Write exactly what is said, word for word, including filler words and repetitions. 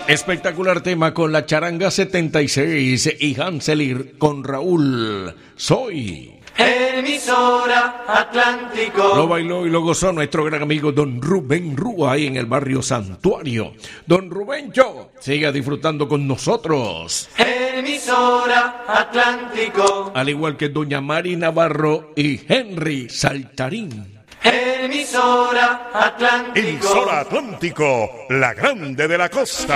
Espectacular tema con la Charanga setenta y seis y Hanselir con Raúl. Soy Emisora Atlántico. Lo bailó y lo gozó nuestro gran amigo Don Rubén Rúa ahí en el barrio Santuario. Don Rubencho, siga disfrutando con nosotros. Emisora Atlántico. Al igual que Doña Mari Navarro y Henry Saltarín. Emisora Atlántico. Emisora Atlántico, la grande de la costa.